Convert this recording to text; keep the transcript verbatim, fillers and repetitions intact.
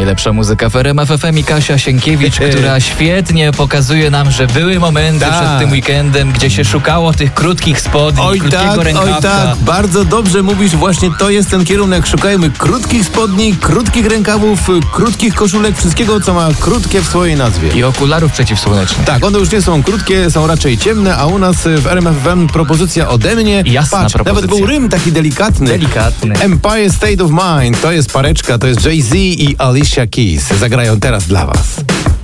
Najlepsza muzyka w R M F F M i Kasia Sienkiewicz, która świetnie pokazuje nam, że były momenty Ta. przed tym weekendem, gdzie się szukało tych krótkich spodni, Oj krótkiego tak, rękawka. oj tak, bardzo dobrze mówisz, właśnie to jest ten kierunek. Szukajmy krótkich spodni, krótkich rękawów, krótkich koszulek, wszystkiego, co ma krótkie w swojej nazwie. I okularów przeciwsłonecznych. Tak, one już nie są krótkie, są raczej ciemne, a u nas w R M F F M propozycja ode mnie. Jasna Patrz, propozycja. nawet był rym taki delikatny. Delikatny. Empire State of Mind, to jest pareczka, to jest Jay-Z i Alicia Keys. Zagrają teraz dla was.